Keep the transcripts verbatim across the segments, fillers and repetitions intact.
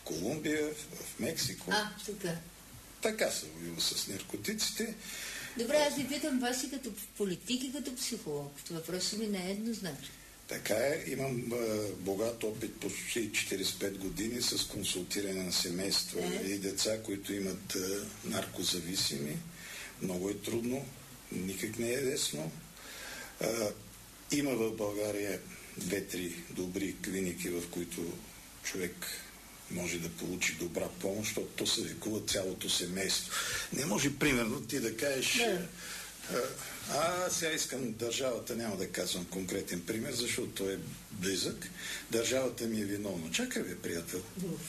Колумбия, в Мексико. А, така. Така се воюва с наркотиците. Добре, аз ви питам вас и като политик и като психолог. Въпросът ми не е еднозначен. Така е. Имам а, богат опит почти четиридесет и пет години с консултиране на семейства е. и деца, които имат а, наркозависими. Много е трудно. Никак не е лесно. А, има в България две-три добри клиники, в които човек може да получи добра помощ, защото то се лекува цялото семейство. Не може, примерно, ти да кажеш да. а, а сега искам държавата, няма да казвам конкретен пример, защото той е близък. Държавата ми е виновна. Чакай, бе, приятел.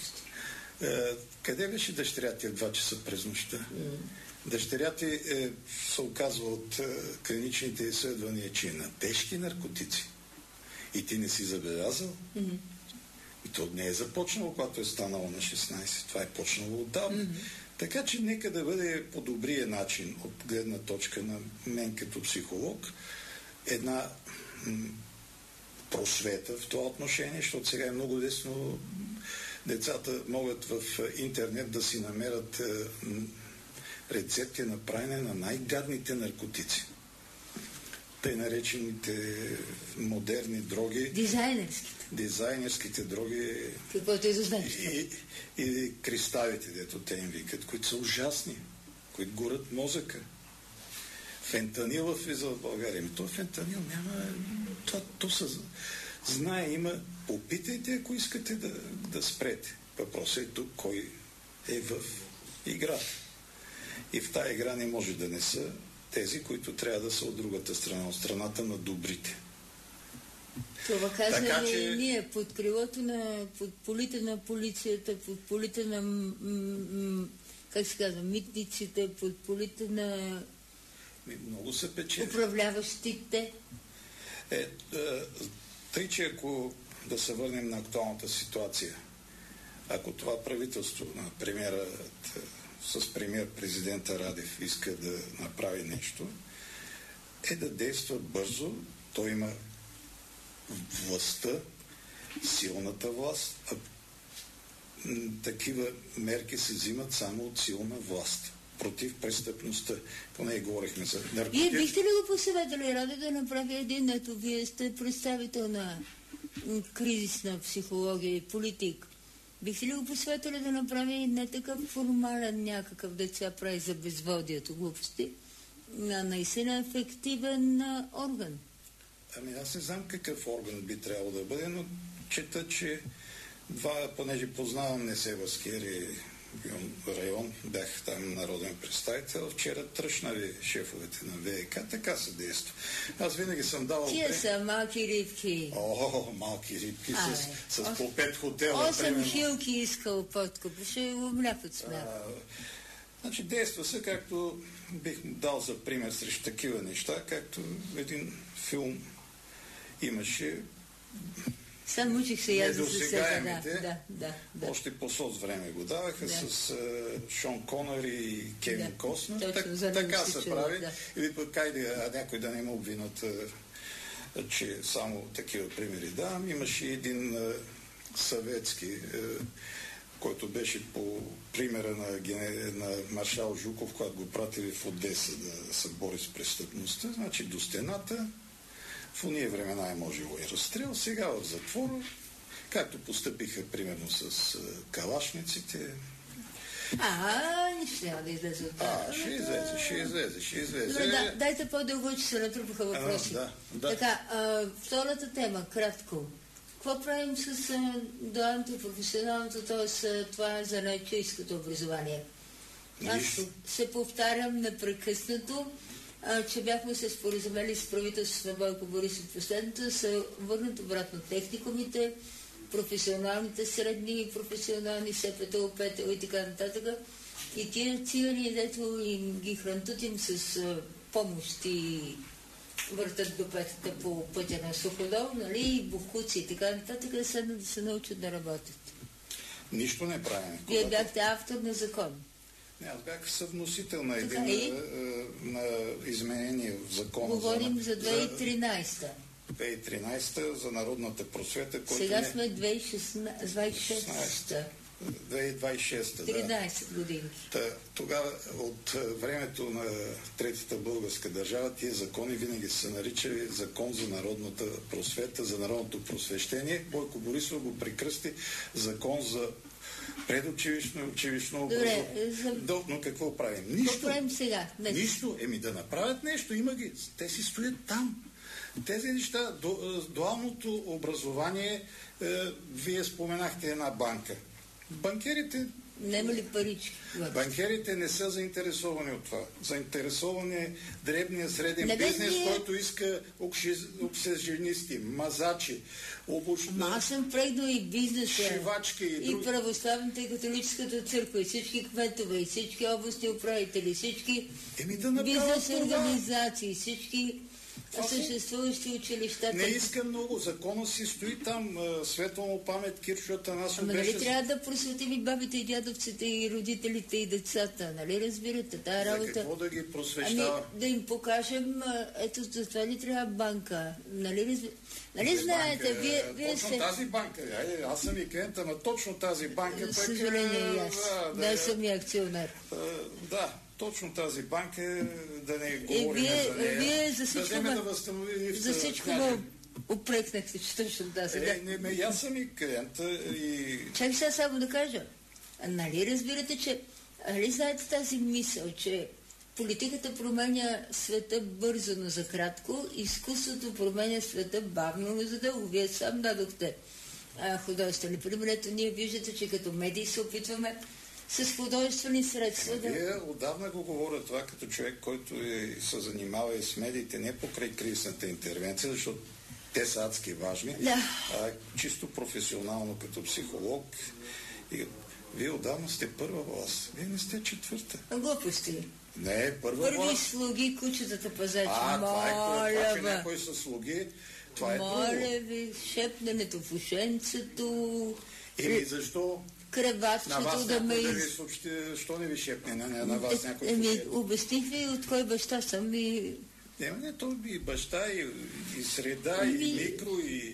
А, къде беше дъщеря ти в два часа през нощта? Mm. Дъщеря ти е, се оказва от е, клиничните изследвания, че е на тежки наркотици. И ти не си забелязал? Mm-hmm. И то не е започнало, когато е станало на шестнайсет. Това е почнало отдавна. Mm-hmm. Така че нека да бъде по добрия начин, от гледна точка на мен като психолог, една м- просвета в това отношение, защото сега е много лесно. Децата могат в интернет да си намерят е, рецепти на правене на най-гадните наркотици. Тъй наречените модерни дроги. Дизайнерските. Дизайнерските дроги. Каквото е да значи. И, и кристалите, дето те им викат, които са ужасни, които горят мозъка. Фентанил влиза в България. Ами то фентанил няма... Това, то са... Знае, има... Попитайте, ако искате да, да спрете. Въпросът е тук, кой е в играта. И в тая игра не може да не са тези, които трябва да са от другата страна, от страната на добрите. Това казваме че... ние под крилото на под полите на полицията, под полите на м- м- как се казва, митниците, под полите на много се печели. Управляващите. Е, е, тъй, че ако да се върнем на актуалната ситуация, ако това правителство на премиера с премиер-президента Радев иска да направи нещо, е да действа бързо. Той има властта, силната власт, а такива мерки се взимат само от силна власт против престъпността. Поне говорихме за наркотици. Вие бихте ли го посъветвали, Радев, да направи един, ето вие сте представител на кризисна психология и политик. Бихте ли го посветили да направи не такъв формален някакъв деца прави за безводието глупости, а наистина ефективен орган? Ами аз не знам какъв орган би трябвало да бъде, но чета, че два, понеже познавам Несебърския район, бях там народен представител, вчера тръщнали шефовете на ВЕК, така се действа. Аз винаги съм давал... Тия са малки рибки. О, малки рибки а, с, с по пет хотела. Осем хилки искал подкуп, ще умля под смях. Значи действа се, както бих дал за пример срещу такива неща, както един филм имаше. Сам учих се я за недосегаемите, да, да, да, да. Още по соц време го даваха, да. С uh, Шон Конър и Кевин да. Костнер. Так, така се чува, прави. Да. Или пък кайде, а някой да не му обвинат, че само такива примери давам. Имаше един uh, съветски, uh, който беше по примера на, на маршал Жуков, когато го пратили в Одеса да се бори с престъпността. Значи до стената. В уния времена е можело и разстрел, сега в затвора, както постъпиха примерно с uh, калашниците. А, нищо няма да излезе от това. А, ще излезе, ще излезе, ще излезе. Добре, да, дайте по-дълго, че се натрупаха въпроси. А, да, да. Така, а, втората тема, кратко. Какво правим с дуалното, професионалното, т.е. това за занаятчийското образование? Аз се повтарям непрекъснато, а, че бяхме се споразумели с правителството на Бойко Борисов последното, да се върнат обратно техникумите, професионалните средни, професионални СПТО, ПТО и така нататък. И тия цигани, дето им ги хрантутим с а, помощ и въртат до петата по пътя на Суходол, нали, и бухуци и така нататък, да седнат да се научат да работят. Нищо не правим. Вие бяхте автор на закон. Не, аз бях съвносител на един е? на изменение в закона. Говорим за две хиляди и тринадесета. две хиляди и тринадесета за народната просвета. Сега не... сме две хиляди и шестнадесета. две хиляди двадесет и шеста. тринадесет години. Та, тогава, от времето на Третата българска държава, тия закони винаги са наричали закон за народната просвета, за народното просвещение. Бойко Борисов го прекръсти закон за предучилищно и училищно образование. За... До, но какво правим? Нищо. Какво правим сега? Не. Нищо. Еми да направят нещо. Има ги. Те си стоят там. Тези неща, дуалното образование, е, вие споменахте една банка. Банкерите... Нема ли парички? Банкерите не са заинтересовани от това. Заинтересован е дребния среден не бизнес, е... който иска обсеженисти, мазачи, обуч... Ама аз съм прегнал и бизнеса, шивачки, и, и друг... православната и католическата църква, и всички кметове, и всички областни управители, всички Еми да бизнес организации, всички съществуващи училища. Не иска много. Закона си стои там. Светла му памет, Кирчо Атанасов Ама беше... нали трябва да просветим и бабите, и дядовците, и родителите, и децата? Нали разбирате? Тая работа... За какво да ги просвещава? Ами да им покажем, ето за това ли трябва банка? Нали, разбир... нали знаете, банка, вие, вие точно се... тази банка. Ай, аз съм и клиент, ама точно тази банка... Съжаление и аз. Да, да, да съм и акционер. Да. Точно тази банка, да не е, говорим вие, за нея, вие за всичко да ме, да възстанови лифта. За всичко ме упрекнахте, че точно тази. Е, не, не, аз съм и клиент и... Чакай сега само да кажа. А нали разбирате, че... Нали знаете тази мисъл, че политиката променя света бързо, но за кратко, изкуството променя света бавно, но за дълго. Вие сам дадохте художествени пример. Ето ние виждате, че като медии се опитваме с художествени средства. Да... Вие отдавна го говоря това като човек, който е, се занимава и с медиите не покрай кризисната интервенция, защото те са адски важни, да. а чисто професионално като психолог. И вие отдавна сте първа власт. Вие не сте четвърта. Глупости. Не, първа Първи власт. слуги, кучетата пазачи. А, това е това, че бе. някои са слуги. Това е Моля друго. ви, шепненето в ушенцето. Еми, защо... Кръвачето да ме... Да ви съобщи, що не ви шепне на, на вас някой Еми, слуги? обясних ви от кой баща съм и... Ема не, то и баща, и, и среда, и, и микро, и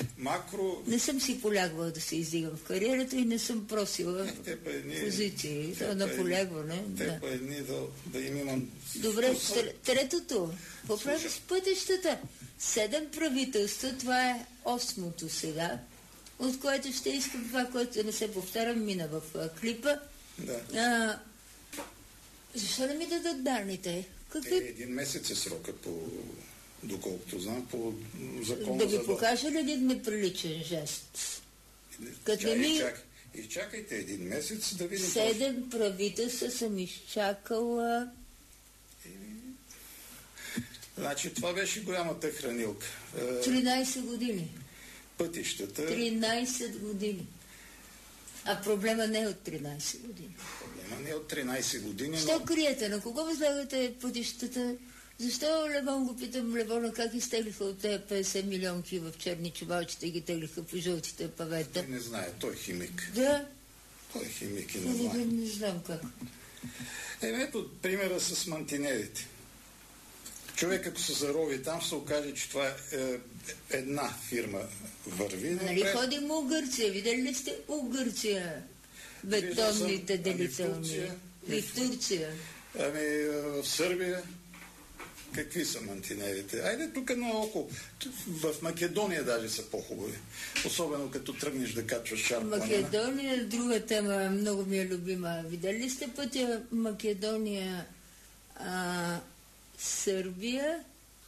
макро. Не съм си полягвала да се издигам в кариерата и не съм просила е, едни, позиции на полягване. Те да. па едни да, да им имам... Добре, третото. Поправи с пътищата. Седем правителства, това е осмото сега, от което ще искам това, което не се повтарям, мина в а, клипа. Да. А, защо не ми дадат данните? Какви... Е, един месец е срока по, доколкото знам, по закона да ви за... покажа ли един неприличен жест? Като Чай, ми... изчак... Изчакайте един месец да видим... Седем правителства съм изчакала... Значи това беше голямата хранилка. тринадесет години. Пътищата... тринадесет години. А проблема не е от тринадесет години. Проблема не е от тринадесет години, Що но... криете? На кого възлагате пътищата? Защо, Левон, го питам, Левона, как изтеглиха от тези петдесет милионки в черни чувалчета и ги теглиха по жълтите павета? Той не знае, той е химик. Да? Той е химик и не знае. Не, не знам как. Е, ето примера с мантинелите. Човек, ако се зарови там, се окаже, че това е, е една фирма върви. Нали напред. ходим у Гърция? Видели ли сте у Гърция бетонните делителни? И в Турция. Ами в Сърбия какви са мантинелите? Айде тук наоколо. В Македония даже са по-хубави. Особено като тръгнеш да качваш шар планина. Македония е друга тема, много ми е любима. Видели ли сте пътя Македония, а, Сърбия,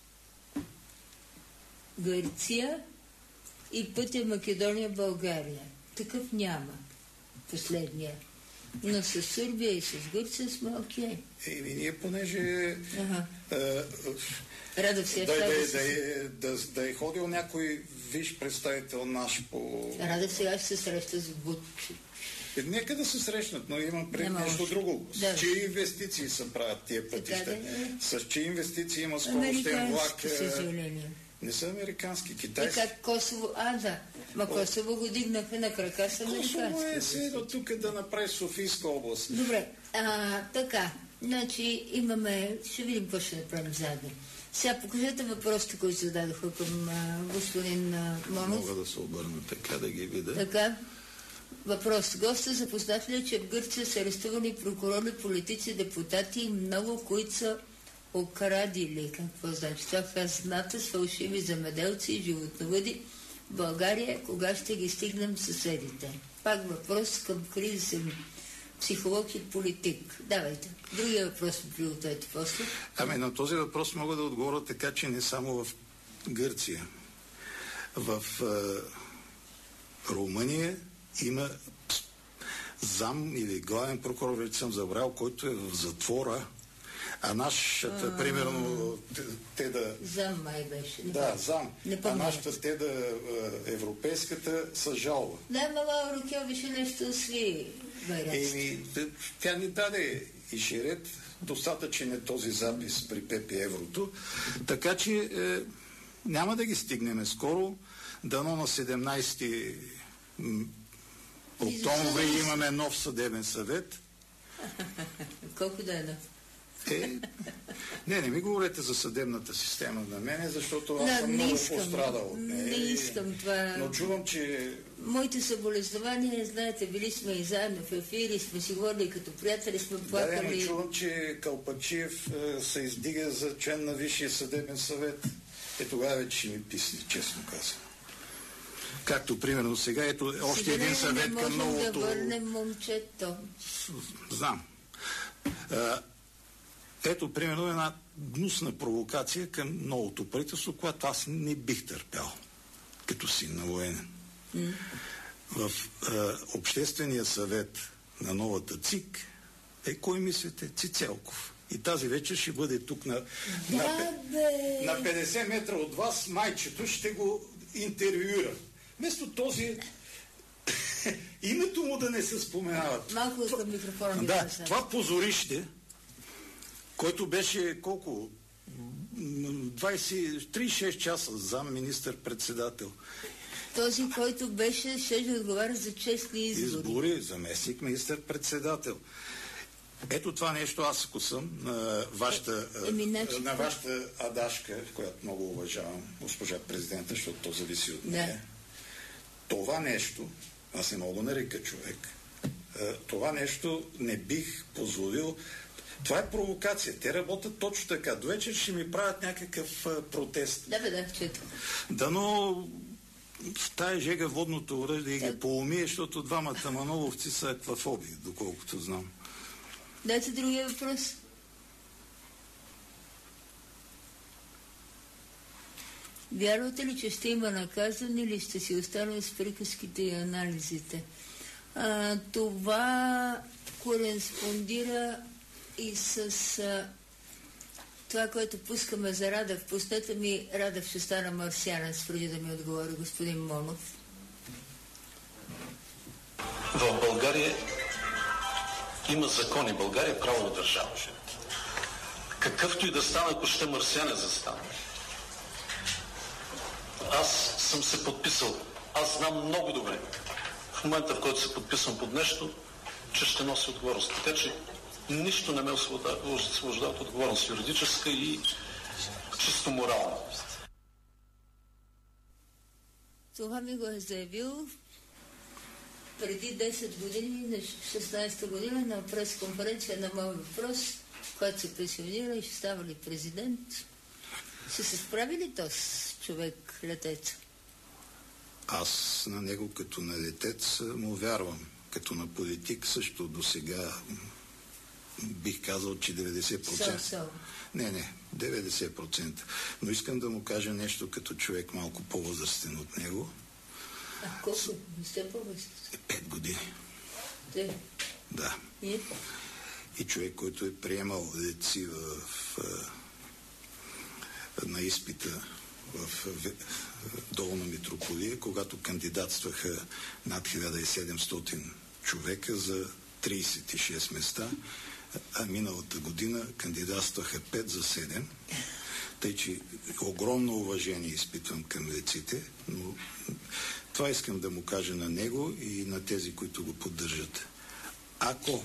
Гърция и пътя Македония-България? Такъв няма. Последния. Но с Сърбия и с Гърция сме окей. Okay. Еми, ние понеже... Ага. А, Рада се да, да, да, да, да, да е ходил някой виж представител наш по... Рада сега ще се среща с Бутчич. Е, нека да се срещнат, но имам пред Нема нещо още. друго. Да. С чии инвестиции се правят тия пътища? Да, да. С чии инвестиции има скоростен влак? Съжаление. Не са американски, И китайски. как Косово... А, да. Ма Косово го дигнаха на крака с американски. Косово е седно тук да направи Софийска област. Добре, а, така. Значи имаме... Ще видим какво ще направим заедно. Сега покажете въпросите, които зададоха към а, господин а, Монов. Мога да се обърна така да ги видя. Така. Въпрос. Госта запознат ли е, че в Гърция са арестувани прокурори, политици, депутати и много, които са окрадили? Какво значи? Това хазната с фалшиви земеделци и животновъди в България, кога ще ги стигнем съседите? Пак въпрос към кризисен психолог и политик. Давайте. Другия въпрос ми приотете после. Ами на този въпрос мога да отговоря така, че не само в Гърция. В е, Румъния има зам или главен прокурор, вече съм забрал, който е в затвора, а нашата, а, примерно, те, те да... Зам май беше. Да, зам. А нашата, те да, европейската, са жалва. Да, мала Рукел беше нещо сви. Еми, тя ни даде и шерет, достатъчен е този запис при Пепи Еврото, така че е, няма да ги стигнем скоро. Дано на седемнайсети октомври имаме нов съдебен съвет. Колко да е нов? Е, не, не ми говорете за съдебната система на мене, защото аз да, съм много пострадал от нея. Не искам това. Но чувам, че... Моите съболезнования, знаете, били сме и заедно в ефири, сме си говорили като приятели, сме плакали. Да, но чувам, че Калпачиев е, се издига за член на Висшия съдебен съвет. Е, тогава вече ще ми писне, честно казвам. Както примерно сега, ето още сега един съвет към новото... Сега да върнем момчето. Знам. А, ето, примерно, една гнусна провокация към новото правителство, която аз не бих търпял, като син на военен. Mm. В а, Обществения съвет на новата ЦИК е, кой мислите? Цицелков. И тази вечер ще бъде тук на, да, на, бе. на петдесет метра от вас, майчето ще го интервюира. Вместо този името му да не се споменават. Малко към микрофона. Да, това позорище, който беше колко? двайсет, трийсет и шест часа зам министър-председател. Този, който беше, ще да отговаря за честни избори. Избори, заместник министър-председател. Ето това нещо, аз ако съм на вашата, е, на вашата адашка, която много уважавам, госпожа президента, защото то зависи от нея. Да. Това нещо, аз не мога да нарека човек, това нещо не бих позволил. Това е провокация. Те работят точно така. До вечер ще ми правят някакъв а, протест. Да, бе, да, чето. Дано в тая жега водното оръжие да ги поумие, защото двамата маноловци са аквафоби, доколкото знам. Дайте другия въпрос. Вярвате ли, че ще има наказани или ще си останали с приказките и анализите? А, това кореспондира и с а, това, което пускаме за Радев. Пуснете ми Радев ще стана марсианец, преди да ми отговори господин Монов. В България има закони. България е правова държава. Какъвто и да стане, ако ще марсианец да стане. Аз съм се подписал. Аз знам много добре. В момента, в който се подписвам под нещо, че ще нося отговорност. Така че нищо не ме освобождава от отговорност юридическа и чисто морална. Това ми го е заявил преди десет години, на шестнайсета година, на пресконференция на моят въпрос, когато се пенсионира и ще става ли президент. Ще се справи ли този човек, летец? Аз на него като на летец му вярвам. Като на политик също до сега бих казал, че деветдесет процента. So, so. Не, не, деветдесет процента. Но искам да му кажа нещо като човек малко по-възрастен от него. А колко? Не сте по-възрастен? Пет години. Те? Да. И? И човек, който е приемал деци в, в, на изпита в, в Долна Митрополия, когато кандидатстваха над хиляда и седемстотин човека за трийсет и шест места, а миналата година кандидатстваха пет за седем. Тъй, че огромно уважение изпитвам към деците, но това искам да му кажа на него и на тези, които го поддържат. Ако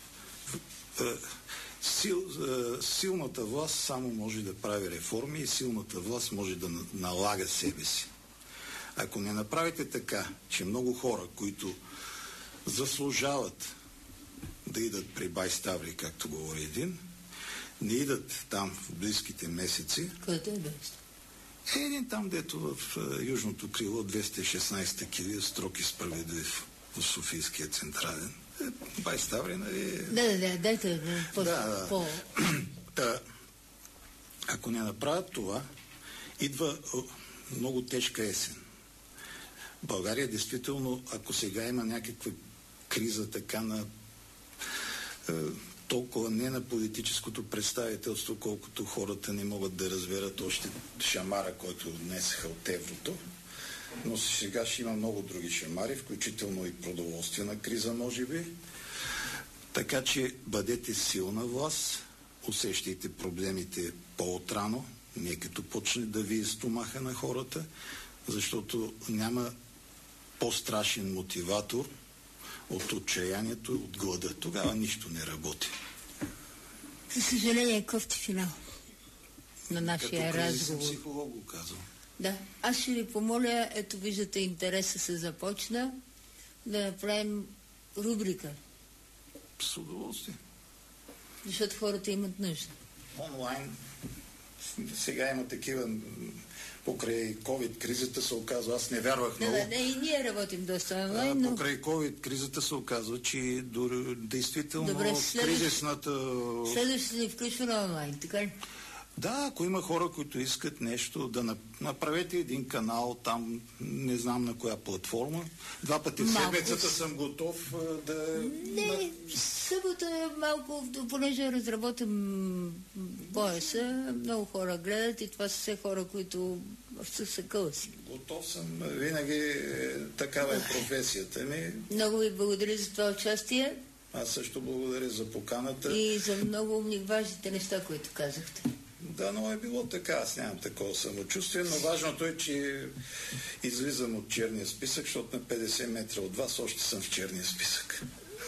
сил, силната власт само може да прави реформи и силната власт може да налага себе си. Ако не направите така, че много хора, които заслужават да идат при Бай Ставри, както говори един, не идат там в близките месеци. Който е Бай? Е един там, дето в uh, южното крило, двеста и шестнайсета килия, строг и справедлив в Софийския централен. Е, Бай Ставри, нали... Да, да, да, дайте да, по... Да, по... да. Ако не направят това, идва много тежка есен. България действително, ако сега има някаква криза така на е, толкова не на политическото представителство, колкото хората не могат да разберат още шамара, който днесаха от еврото, но сега ще има много други шамари, включително и продоволствена криза, може би. Така че бъдете силна власт, усещайте проблемите по-отрано, не като почне да вие стомаха на хората, защото няма по-страшен мотиватор от отчаянието и от глада. Тогава нищо не работи. За съжаление, кофти финал на нашия разговор. разговор. Като психолог го казвам. Да, аз ще ви помоля, ето виждате, интереса се започна, да направим рубрика. С удоволствие. Защото хората имат нужда. Онлайн. Сега има такива, покрай COVID-кризата се оказва, аз не вярвах да, много. Да, да, и ние работим доста онлайн, но... Покрай COVID-кризата се оказва, че дори, действително Добре, следващ... кризисната... Следващото ни включва на онлайн, така ли? Да, ако има хора, които искат нещо, да направете един канал там, не знам на коя платформа. Два пъти в седмицата съм готов да... Не, събота малко, понеже разработим пояса, много хора гледат и това са все хора, които са съкъл си. Готов съм. Винаги такава е професията ми. Много ви благодаря за това участие. Аз също благодаря за поканата. И за много важните неща, които казахте. Да, но е било така. Аз нямам такова самочувствие, но важното е, че излизам от черния списък, защото на петдесет метра от вас още съм в черния списък.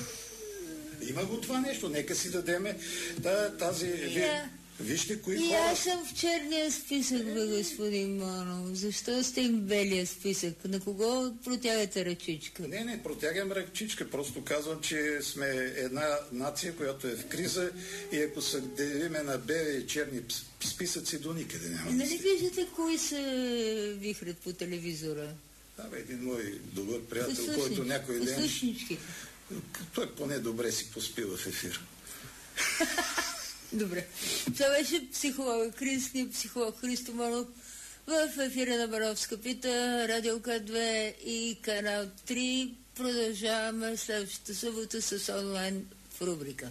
Има го това нещо. Нека си дадеме да, тази... Yeah. Вижте кои и хора... аз съм в черния списък, бе, господин Монов. Защо сте в белия списък? На кого протягате ръчичка? Не, не, протягам ръчичка. Просто казвам, че сме една нация, която е в криза и ако се делиме на бели и черни списъци, до никъде няма. Нали виждате кои се вихрят по телевизора? Да, бе, един мой добър приятел, който някой ден... Послушнички. Той поне добре си поспива в ефир. Добре. Това беше психолог, кризисния психолог Христо Монов в ефира на Беновска пита, Радио К две и Канал три. Продължаваме следващата събота с онлайн в рубрика.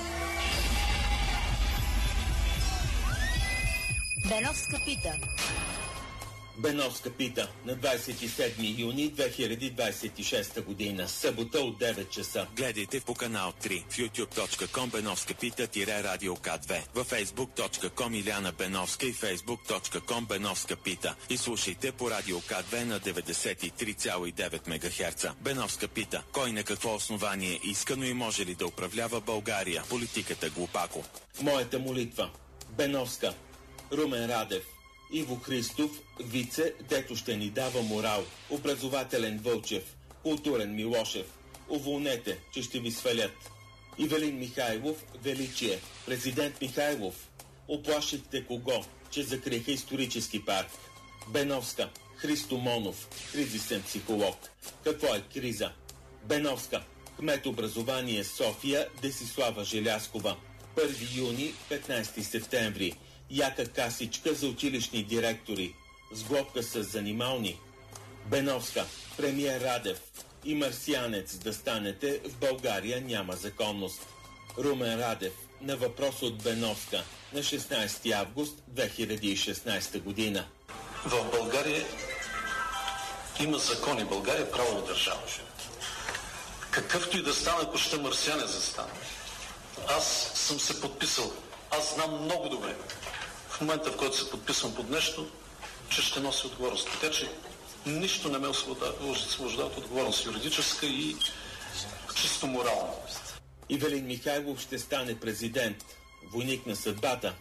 Беновска пита. Беновска пита на двадесет и седми юни две хиляди двадесет и шеста година, събота от девет часа. Гледайте по канал три в ютуб точка ком Беновска пита Радио К две, във фейсбук точка ком Иляна Беновска и фейсбук точка ком Беновска пита. И слушайте по Радио К две на деветдесет и три цяло и девет мегахерца. Беновска пита. Кой на какво основание иска, но и може ли да управлява България? Политиката глупако. Моята молитва. Беновска. Румен Радев. Иво Христов, вице, дето ще ни дава морал. Образователен Вълчев. Културен Милошев. Уволнете, че ще ви свалят. Ивелин Михайлов, величие. Президент Михайлов. Оплашихте кого? Че закриеха исторически парк. Беновска. Христо Монов. Кризисен психолог. Какво е криза? Беновска. Кмет образование София, Десислава Желяскова. първи юни, петнайсети септември. Яка касичка за училищни директори. Сглобка с занимални. Беновска. Премиер Радев. И марсианец да станете, в България няма законност. Румен Радев. На въпрос от Беновска. На шестнайсети август две хиляди и шестнайсета година. В България има закони. България е правова държава. Какъвто и да стане, ако ще марсианец да стане. Аз съм се подписал. Аз знам много добре, в момента, в който се подписвам под нещо, че ще нося отговорност. Така че нищо не ме освобождава от отговорност юридическа и чисто морална. Ивелин Михайлов ще стане президент, войник на съдбата.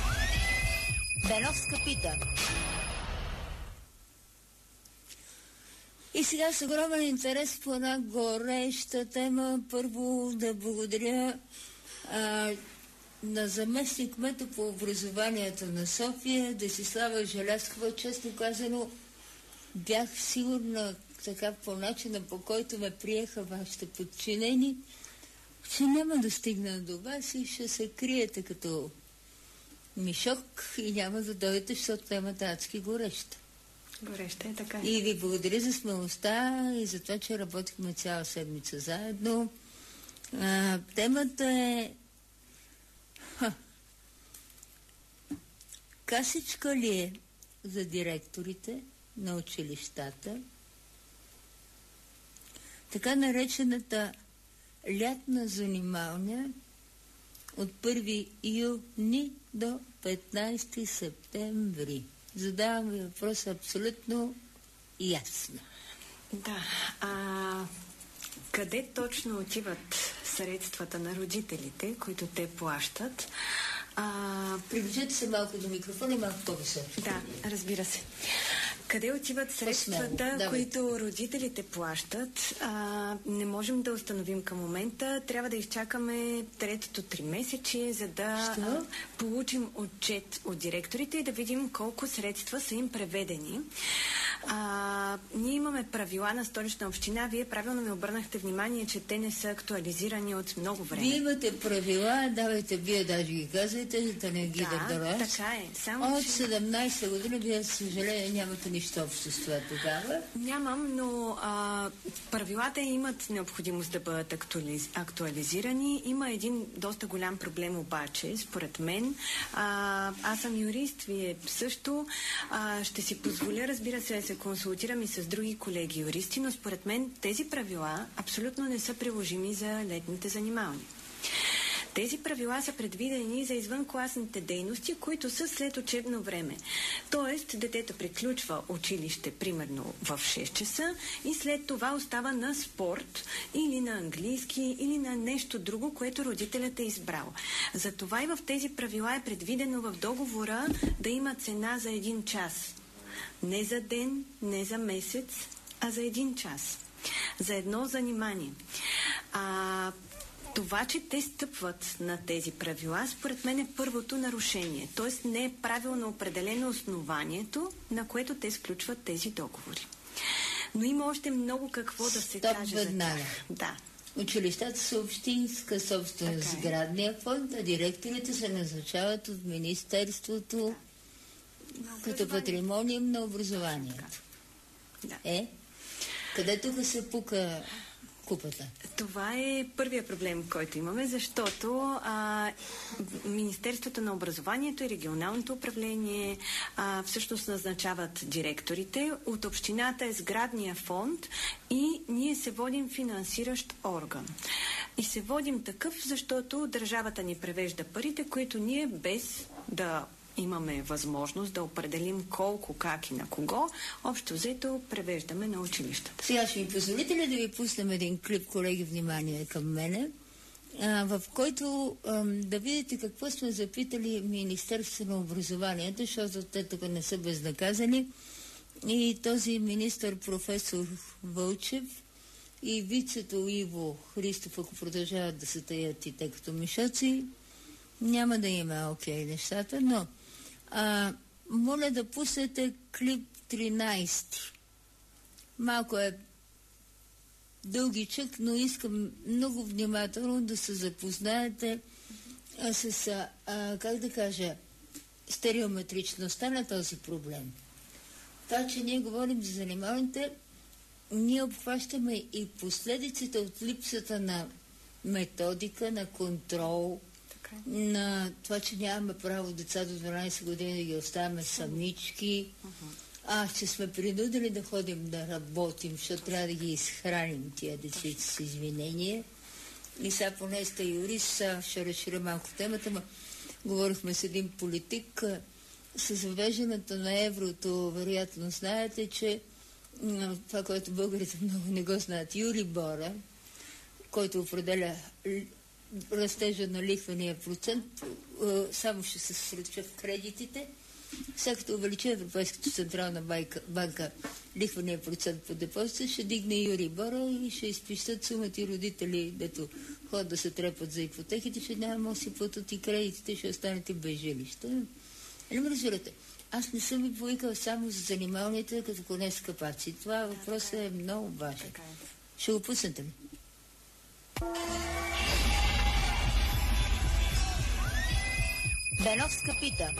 Беновска пита. И сега с огромен интерес по една гореща тема. Първо да благодаря а, на заместник кмета по образованието на София, Десислава Желязкова. Честно казано, бях сигурна така по начина, по който ме приеха вашите подчинени, че няма да стигна до вас и ще се криете като мишок и няма да дойдете, защото темата е адски гореща. Гореща е така. И ви благодаря за смелостта и за това, че работихме цяла седмица заедно. А, темата е Ха. Касичка ли е за директорите на училищата така наречената лятна занималня от първи юни до петнайсети септември? Задавам ви въпрос абсолютно ясно. Да. А къде точно отиват средствата на родителите, които те плащат? А... Приближете се малко до микрофона и малко по-високо. Да, разбира се. Къде отиват средствата, да, които родителите плащат? А, не можем да установим към момента. Трябва да изчакаме третото тримесечие, за да а, получим отчет от директорите и да видим колко средства са им преведени. А, ние имаме правила на Столична община. Вие правилно ми обърнахте внимание, че те не са актуализирани от много време. Вие имате правила, давайте вие даже ги казвайте, за да не ги да, дадат. така е. Само, от че... седемнайсета година, вие, съжаление, нямате нищо общо с това тогава. Нямам, но а, правилата имат необходимост да бъдат актуализ... актуализирани. Има един доста голям проблем обаче, според мен. А, аз съм юрист, вие също. А, ще си позволя, разбира се, да се консултирам и с други колеги юристи, но според мен тези правила абсолютно не са приложими за летните занимални. Тези правила са предвидени за извънкласните дейности, които са след учебно време. Тоест, детето приключва училище примерно в шест часа и след това остава на спорт или на английски или на нещо друго, което родителят е избрал. Затова и в тези правила е предвидено в договора да има цена за един час. Не за ден, не за месец, а за един час. За едно занимание. А... Това, че те стъпват на тези правила, според мен е първото нарушение. Тоест не е правилно определено основанието, на което те сключват тези договори. Но има още много какво да се Стоп каже веднага. за тях. Да. Училищата са общинска собственост, Така е. сградния фонд, а директорите се назначават от Министерството да. като патримониум на образованието. Да. Е? Къде тук се пука купата? Това е първия проблем, който имаме, защото а, Министерството на образованието и регионалното управление а, всъщност назначават директорите. От общината е сградния фонд и ние се водим финансиращ орган. И се водим такъв, защото държавата ни превежда парите, които ние без да имаме възможност да определим колко, как и на кого, общо взето превеждаме на училищата. Сега ще ми позволите ли да ви пуснем един клип, колеги, внимание към мене, а, в който а, да видите какво сме запитали Министерството на образованието, защото те тук не са безнаказани. И този министър, професор Вълчев, и вицето Иво Христов, ако продължават да се таят и те като мишоци, няма да има окей нещата, но а, моля да пуснете клип тринайсети. Малко е дългичък, но искам много внимателно да се запознаете а, с, а, как да кажа, стереометричността на този проблем. Това, че ние говорим за занималните, ние обхващаме и последиците от липсата на методика, на контрол, на това, че нямаме право деца до дванайсет години да ги оставяме самички, а че сме принудили да ходим да работим, защото трябва да ги изхраним тия децици с извинение. И сега поне сте юрист, ще разширя малко темата, но говорихме с един политик. С въвеждането на еврото, вероятно знаете, че това, което българите много не го знаят, Юрибора, който определя растежа на лихвения процент, само ще се съсредоточа в кредитите, Сега като увеличи Европейската централна банка, банка лихвения процент по депозита, ще дигне Юрибора и ще изпищат сумати родители, дето ходят да се трепат за ипотеките, ще няма да си платят и кредитите, ще останете без жилища. Или ме разбирате? Аз не съм ви повикал само за занималните като коне с капаци. Това въпрос е много важен. Ще го пуснете ли? Беновска пита.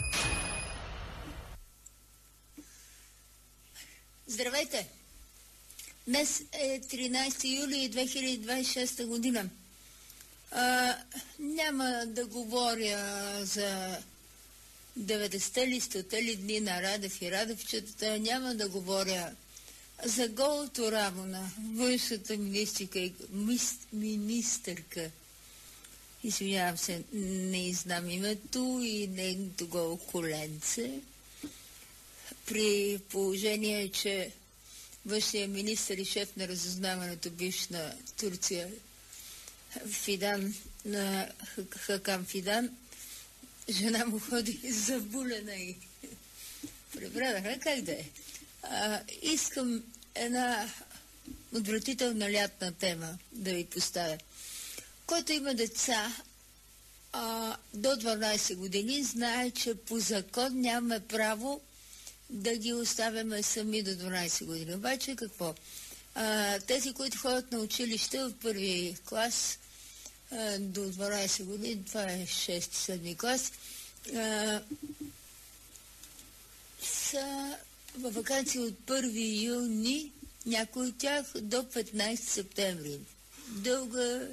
Здравейте! Днес е тринайсети юли две хиляди двайсет и шеста година. А, няма да говоря за деветдесетте ли, стоте ли дни на Радев и Радевчетата, няма да говоря за голото рамо на външната министрика и министърка. Извинявам се, не знам името и нейното голо коленце. При положение, че външният министър и шеф на разузнаването бивш на Турция Фидан, на Хакам Фидан, жена му ходи забулена и пребрадаха, как да е. А, искам една отвратителна лятна тема да ви поставя. Който има деца а, до дванайсет години, знае, че по закон нямаме право да ги оставяме сами до дванайсет години. Обаче какво? А, тези, които ходят на училище от първи клас а, до дванайсет години, това е шести-седми клас, а, са във ваканции от първи юни, някои от тях до петнайсети септември. Дълга,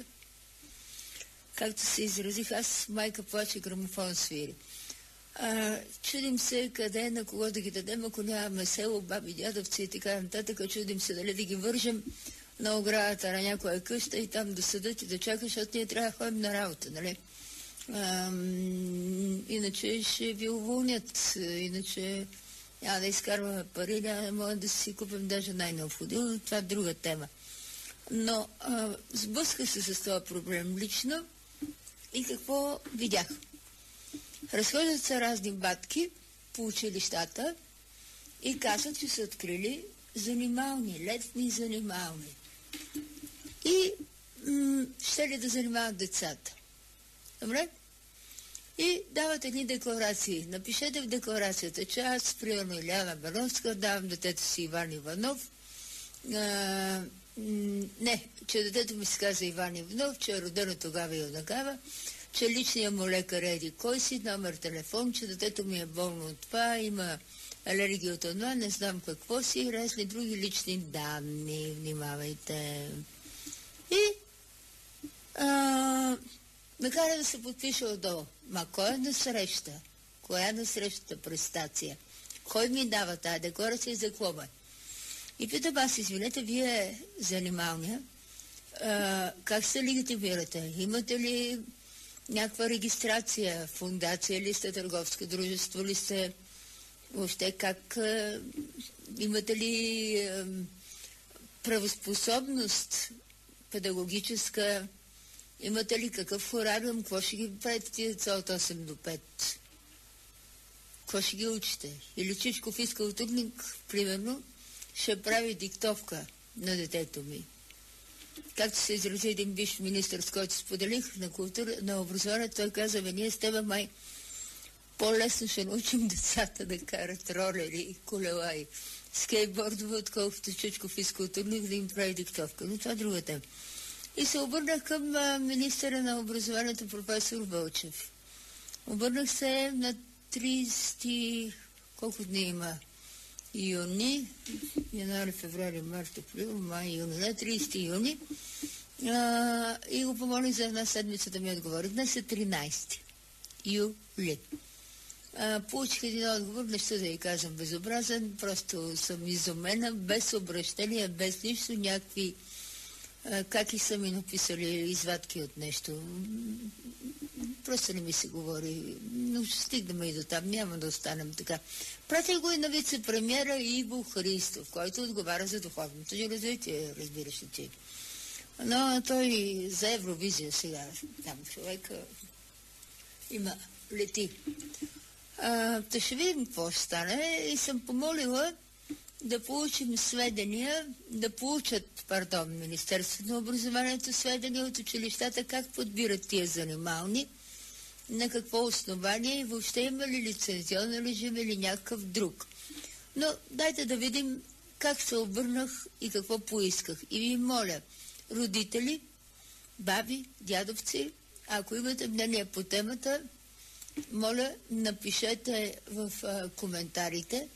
както се изразих, аз майка плаче, грамофон свири. А, чудим се къде, на кого да ги дадем, ако нямаме село, баби, дядовци и така нататък. Чудим се дали да ги вържем на оградата на някоя къща и там да седат и да чакаш, защото ние трябва да ходим на работа, нали? А, иначе ще ви уволнят, иначе няма да изкарваме пари, няма да може да си купим даже най-необходимо. Това е друга тема. Но а, сблъска се с това проблем лично и какво видях? Разхождат се разни батки по училищата и казват, че са открили занимални, летни занимални. И м- ще ли да занимават децата? Добре? И дават едни декларации. Напишете в декларацията, че аз, примерно Иляна Беновска, давам детето си Иван Иванов. А, м- не, че детето ми се казва Иван Иванов, че е родено тогава и однакава, че личният му лекар е еди кой си, номер телефон, че детето ми е болно от това, има алергия от това, не знам какво си, разни други лични данни, внимавайте. И а, накара да се подпише отдолу. Ма кой е на среща? Коя е на срещата престация? Кой ми дава тази декларация и за какво бе? И питам аз, извинете, вие занималния, а, как се легитимирате? Имате ли някаква регистрация, фундация ли сте, търговско дружество ли сте, въобще как, а, имате ли а, правоспособност педагогическа, имате ли какъв хорариум, какво ще ги правите тия деца от осем до пет? Какво ще ги учите? Или Чичко физкултурник, примерно, ще прави диктовка на детето ми. Както се изрази един бивш министър, с който споделих на култура, на образованието, той каза, бе, ние с тебе май по-лесно ще научим децата да карат ролери, колела и скейтбордове, отколкото Чичко физкултурник да им прави диктовка. Но това е друга тема. И се обърнах към а, министъра на образованието професор Вълчев. Обърнах се на трийсети, колко дни има? Юни, януари, февруари, март, април, май, юни, на трийсети юни. А, и го помолих за една седмица да ми отговори. Днес е тринайсети юли. А, получих един отговор, не ще да ви кажам безобразен, просто съм изумена, без обращение, без нищо, някакви а, как и са ми написали извадки от нещо. Просто не ми се говори, но ще стигнем и до там, няма да останем така. Пратих го и на вице-премьера Иво Христов, който отговаря за духовното ни развитие, разбираш ли ти. Но той за Евровизия сега, там човека има, лети. А, та ще видим какво ще стане и съм помолила да получим сведения, да получат, пардон, Министерството на образованието сведения от училищата как подбират тия занимални, на какво основание и въобще има ли лицензионен режим или някакъв друг. Но дайте да видим как се обърнах и какво поисках. И ви моля, родители, баби, дядовци, ако имате мнение по темата, моля, напишете в а, коментарите.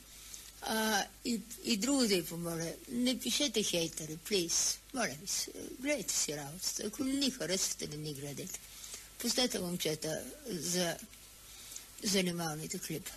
А, и, и друго да ви помоля, не пишете хейтери, плиз. Моля ви се, гледайте си работата. Ако не ни харесвате, не ни гледайте. Пуснете момчета за занималните клипа.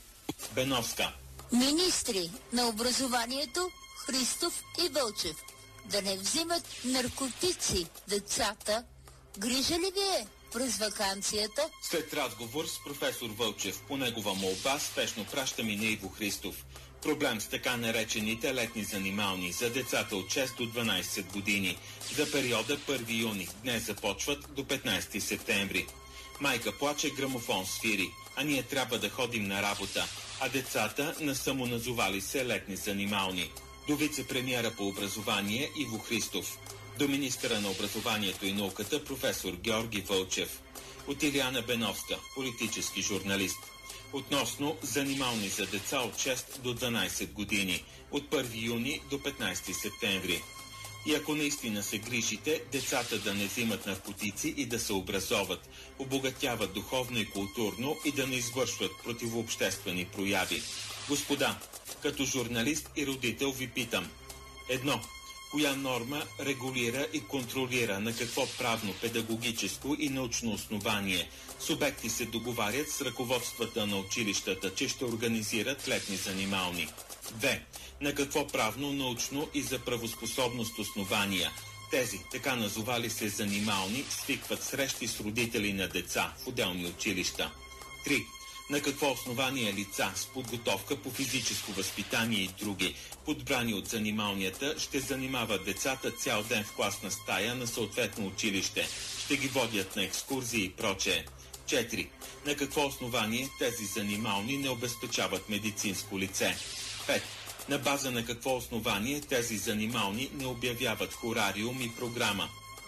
Беновска. Министри на образованието Христов и Вълчев да не взимат наркотици децата. Грижа ли ви е през ваканцията? След разговор с професор Вълчев по негова молба спешно пращаме на Иво Христов. Проблем с така наречените летни занимални за децата от шест до дванайсет години. За периода първи юни, днес започват до петнайсети септември. Майка плаче, грамофон свири, а ние трябва да ходим на работа, а децата не самоназовали се летни занимални. До вице-премиера по образование Иво Христов. До министъра на образованието и науката професор Георги Вълчев. От Илияна Беновска, политически журналист. Относно занимални за деца от шест до дванайсет години, от първи юни до петнайсети септември. И ако наистина се грижите, децата да не взимат наркотици и да се образоват, обогатяват духовно и културно и да не извършват противообществени прояви. Господа, като журналист и родител ви питам. Едно. Коя норма регулира и контролира на какво правно, педагогическо и научно основание субекти се договарят с ръководствата на училищата, че ще организират летни занимални? Две. На какво правно, научно и за правоспособност основания тези, така назовали се занимални, свикват срещи с родители на деца в отделни училища? Три. На какво основание лица с подготовка по физическо възпитание и други, подбрани от занималнията, ще занимават децата цял ден в класна стая на съответно училище, ще ги водят на екскурзии и прочее? Четири. На какво основание тези занимални не обезпечават медицинско лице? Пет. На база на какво основание тези занимални не обявяват хорариум и програма?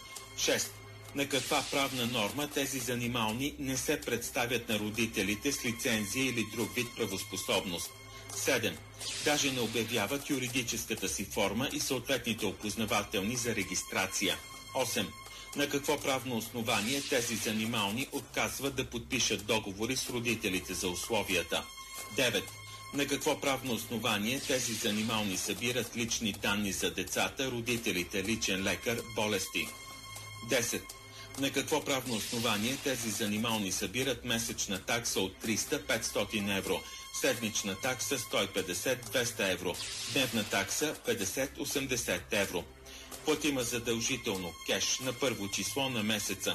Шест. На каква правна норма тези занимални не се представят на родителите с лицензия или друг вид правоспособност? седем. Даже не обявяват юридическата си форма и съответните опознавателни за регистрация. осем. На какво правно основание тези занимални отказват да подпишат договори с родителите за условията? девет. На какво правно основание тези занимални събират лични данни за децата, родителите, личен лекар, болести? десет. На какво правно основание тези занимални събират месечна такса от триста до петстотин евро, седмична такса сто и петдесет до двеста евро, дневна такса петдесет до осемдесет евро? Платима задължително кеш на първо число на месеца.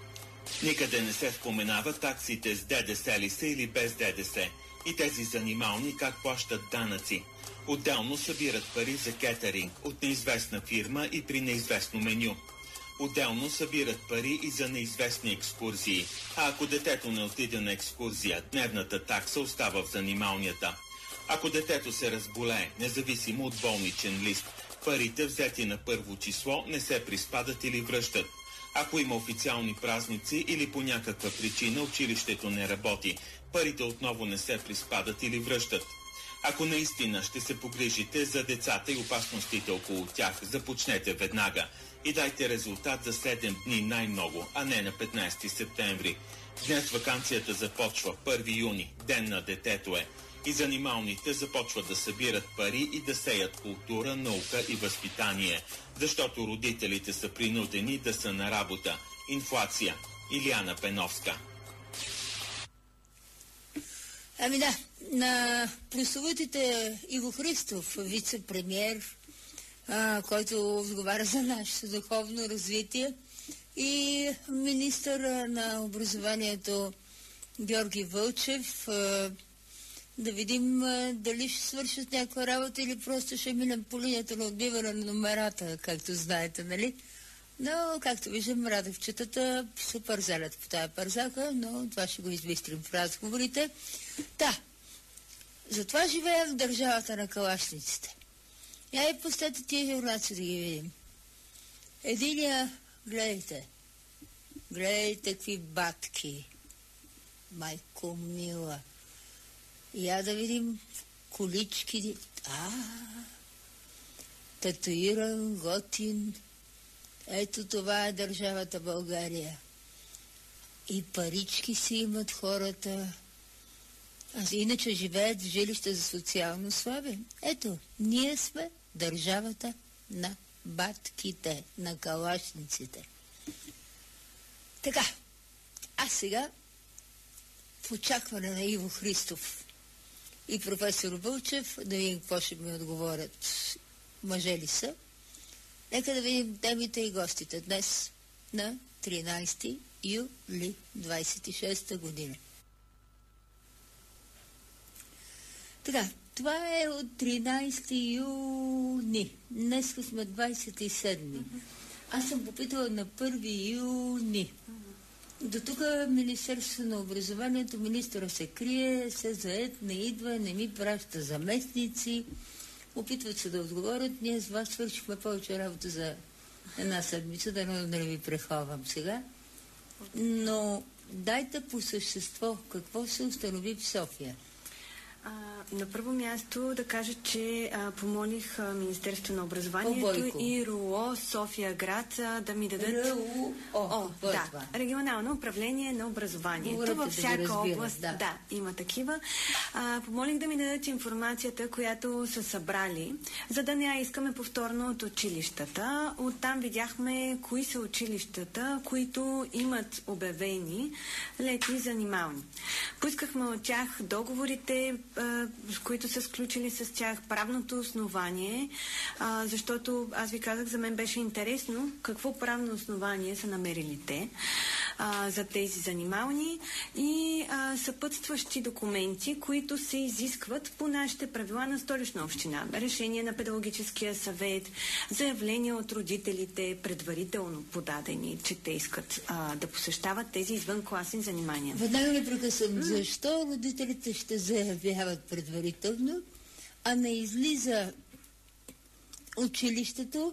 Никъде не се споменава таксите с ДДС ли са или без ДДС и тези занимални как плащат данъци. Отделно събират пари за кетеринг от неизвестна фирма и при неизвестно меню. Отделно събират пари и за неизвестни екскурзии, а ако детето не отиде на екскурзия, дневната такса остава в занималнията. Ако детето се разболее, независимо от болничен лист, парите взети на първо число не се приспадат или връщат. Ако има официални празници или по някаква причина училището не работи, парите отново не се приспадат или връщат. Ако наистина ще се погрижите за децата и опасностите около тях, започнете веднага и дайте резултат за седем дни най-много, а не на петнайсети септември. Днес ваканцията започва първи юни, ден на детето е. И занималните започват да събират пари и да сеят култура, наука и възпитание, защото родителите са принудени да са на работа. Инфлация. Илияна Беновска. Ами да, на прословутите Иво Христов, вице-премиер, а, който отговаря за нашето духовно развитие, и министър на образованието Георги Вълчев, а, да видим а, дали ще свършат някаква работа или просто ще минем по линията на отбиване на номерата, както знаете, нали? Но, както виждам, радовчетата се парзалят по тая парзалка, но това ще го избистрим в разговорите. Да, затова живеем в държавата на калашниците. Я и пустете тия журнаци да ги видим. Единия, гледайте, гледайте какви батки. Майко мила. Я да видим колички. А, татуиран, готин. Ето това е държавата България. И парички си имат хората. А иначе живеят в жилища за социално слаби. Ето, ние сме държавата на батките, на калашниците. Така, а сега в очакване на Иво Христов и професор Вълчев, да видим какво ще ми отговорят. Мъже ли са? Нека да видим темите и гостите днес на тринайсети юли двайсет и шеста година. Така, това е от тринайсети юни. Днеска сме двайсет и седми. Аз съм попитала на първи юни. До тук Министерството на образованието, министъра се крие, се заед, не идва, не ми праща заместници. Опитват се да отговорят. Ние с вас свършихме повече работа за една седмица, да не ви преховам сега. Но дайте по същество какво се установи в София. А, на първо място да кажа, че а, помолих а, Министерството на образованието Бойко. и РУО София град а, да ми дадат РУО, О, е да, това? Регионално управление на образованието. Говорите Във да всяка разбира, област да. да, има такива. А, помолих да ми дадат информацията, която са събрали, за да не я искаме повторно от училищата. Оттам видяхме кои са училищата, които имат обявени летни занимални. Поискахме от тях договорите, с които са сключили с тях, правното основание, а, защото аз ви казах, за мен беше интересно какво правно основание са намерили те а, за тези занимални и а, съпътстващи документи, които се изискват по нашите правила на Столична община. Решение на педагогическия съвет, заявления от родителите, предварително подадени, че те искат а, да посещават тези извънкласни занимания. Веднага ли прекъсвам, защо родителите ще заявяват предварително, а не излиза училището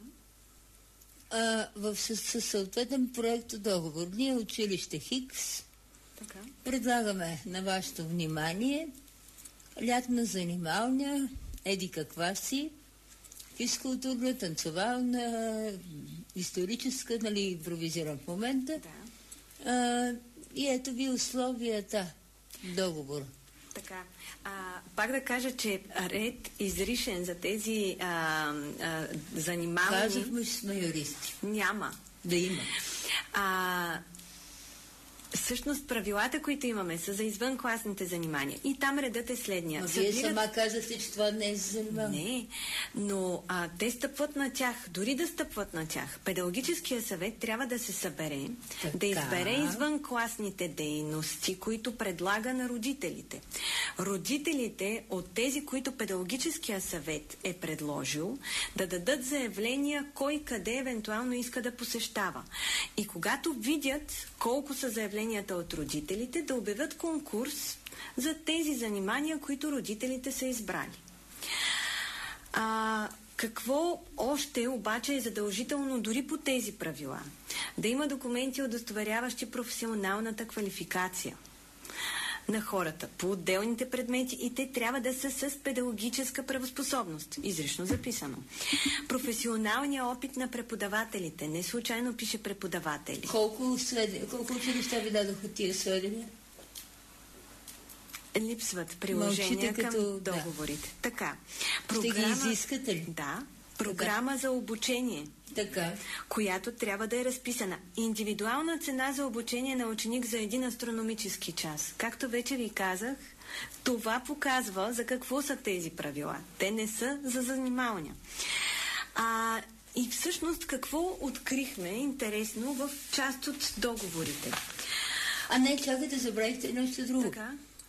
а, в със съответен проект договор. Ние училище Хикс Така. предлагаме на вашето внимание лятна занималня, еди каква си, физкултурна, танцовална, историческа, нали, импровизирам в момента. Да. А, и ето ви условията, договор. Така. А, пак да кажа, че ред изришен за тези а, а, занимални... Казахме, че сме юристи. Няма. Да има. А, всъщност правилата, които имаме, са за извънкласните занимания. И там редът е следния. Но вие Събират... сама казахте, че това не е за занимание. Не, но а, те стъпват на тях. Дори да стъпват на тях, педагогическия съвет трябва да се събере, така, да избере извънкласните дейности, които предлага на родителите. Родителите от тези, които педагогическия съвет е предложил, да дадат заявления кой къде евентуално иска да посещава. И когато видят колко са заявленията от родителите, да обявят конкурс за тези занимания, които родителите са избрали. А, какво още обаче е задължително дори по тези правила? Да има документи, удостоверяващи професионалната квалификация на хората по отделните предмети и те трябва да са с педагогическа правоспособност. Изрично записано. Професионалния опит на преподавателите. Не случайно пише преподаватели. Колко, сведения, колко училища ви дадоха тия сведения? Липсват приложения към като... договорите. Да. Така. Програма... Ще ги изискате ли? Да. Програма така. За обучение. Така. Която трябва да е разписана. Индивидуална цена за обучение на ученик за един астрономически час. Както вече ви казах, това показва за какво са тези правила. Те не са за занималния. А, и всъщност какво открихме интересно в част от договорите? А не, чакайте, забравихте нещо друго. Така.